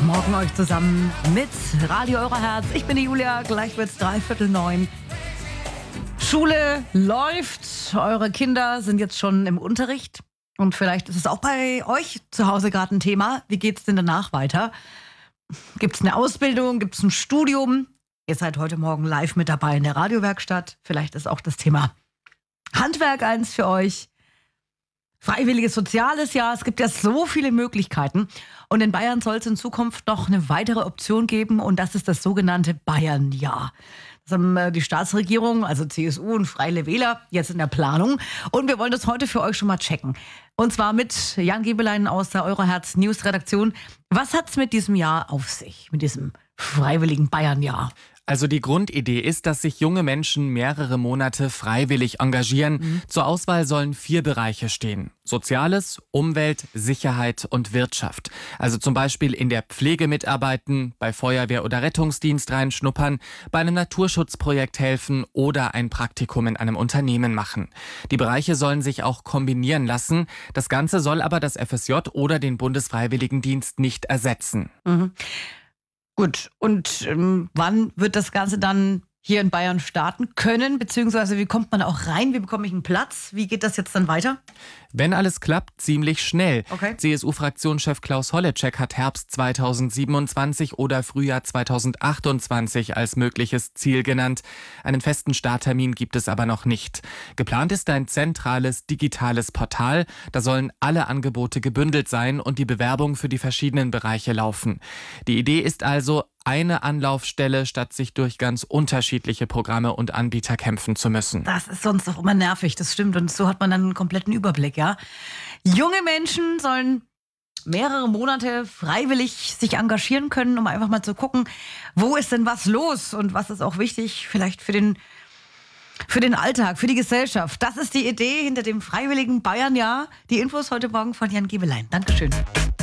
Morgen euch zusammen mit Radio Euroherz. Ich bin die Julia, gleich wird's 8:45. Schule läuft, eure Kinder sind jetzt schon im Unterricht und vielleicht ist es auch bei euch zu Hause gerade ein Thema. Wie geht's denn danach weiter? Gibt's eine Ausbildung, gibt's ein Studium? Ihr seid heute Morgen live mit dabei in der Radiowerkstatt. Vielleicht ist auch das Thema Handwerk eins für euch. Freiwilliges soziales Jahr. Es gibt ja so viele Möglichkeiten. Und in Bayern soll es in Zukunft noch eine weitere Option geben. Und das ist das sogenannte Bayernjahr. Das haben die Staatsregierung, also CSU und Freie Wähler, jetzt in der Planung. Und wir wollen das heute für euch schon mal checken. Und zwar mit Jan Gebelein aus der Euroherz News Redaktion. Was hat's mit diesem Jahr auf sich, mit diesem freiwilligen Bayernjahr? Also die Grundidee ist, dass sich junge Menschen mehrere Monate freiwillig engagieren. Zur Auswahl sollen 4 Bereiche stehen. Soziales, Umwelt, Sicherheit und Wirtschaft. Also zum Beispiel in der Pflege mitarbeiten, bei Feuerwehr oder Rettungsdienst reinschnuppern, bei einem Naturschutzprojekt helfen oder ein Praktikum in einem Unternehmen machen. Die Bereiche sollen sich auch kombinieren lassen. Das Ganze soll aber das FSJ oder den Bundesfreiwilligendienst nicht ersetzen. Gut, und wann wird das Ganze dann hier in Bayern starten können? Beziehungsweise wie kommt man auch rein? Wie bekomme ich einen Platz? Wie geht das jetzt dann weiter? Wenn alles klappt, ziemlich schnell. Okay. CSU-Fraktionschef Klaus Holleczek hat Herbst 2027 oder Frühjahr 2028 als mögliches Ziel genannt. Einen festen Starttermin gibt es aber noch nicht. Geplant ist ein zentrales digitales Portal. Da sollen alle Angebote gebündelt sein und die Bewerbung für die verschiedenen Bereiche laufen. Die Idee ist also, eine Anlaufstelle, statt sich durch ganz unterschiedliche Programme und Anbieter kämpfen zu müssen. Das ist sonst doch immer nervig, das stimmt. Und so hat man dann einen kompletten Überblick, ja. Junge Menschen sollen mehrere Monate freiwillig sich engagieren können, um einfach mal zu gucken, wo ist denn was los und was ist auch wichtig vielleicht für den Alltag, für die Gesellschaft. Das ist die Idee hinter dem freiwilligen Bayernjahr. Die Infos heute Morgen von Jan Gebelein. Dankeschön.